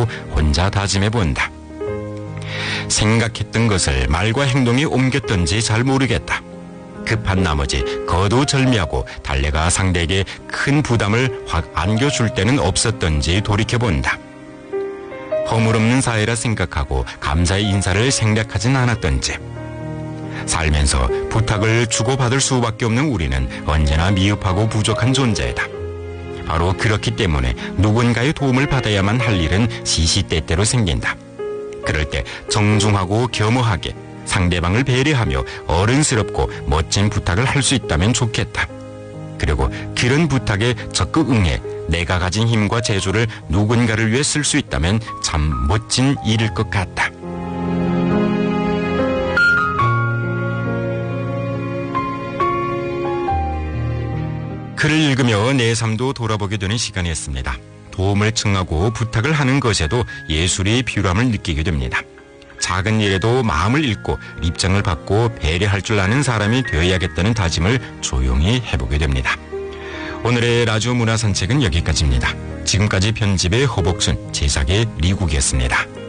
하고 혼자 다짐해 본다. 생각했던 것을 말과 행동에 옮겼던지 잘 모르겠다. 급한 나머지 거두절미하고 달래가 상대에게 큰 부담을 확 안겨줄 때는 없었던지 돌이켜본다. 허물없는 사이라 생각하고 감사의 인사를 생략하진 않았던지. 살면서 부탁을 주고받을 수밖에 없는 우리는 언제나 미흡하고 부족한 존재다. 바로 그렇기 때문에 누군가의 도움을 받아야만 할 일은 시시때때로 생긴다. 그럴 때 정중하고 겸허하게 상대방을 배려하며 어른스럽고 멋진 부탁을 할 수 있다면 좋겠다. 그리고 그런 부탁에 적극 응해 내가 가진 힘과 재주를 누군가를 위해 쓸 수 있다면 참 멋진 일일 것 같다. 글을 읽으며 내 삶도 돌아보게 되는 시간이었습니다. 도움을 청하고 부탁을 하는 것에도 예술이 필요함을 느끼게 됩니다. 작은 일에도 마음을 읽고 입장을 받고 배려할 줄 아는 사람이 되어야겠다는 다짐을 조용히 해보게 됩니다. 오늘의 라디오 문화 산책은 여기까지입니다. 지금까지 편집의 허복순, 제작의 리국이었습니다.